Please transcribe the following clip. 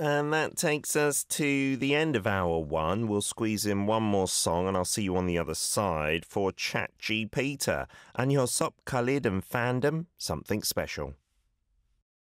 And that takes us to the end of hour one. We'll squeeze in one more song and I'll see you on the other side for Chat G Peter and your Sop Khalid and fandom, something special.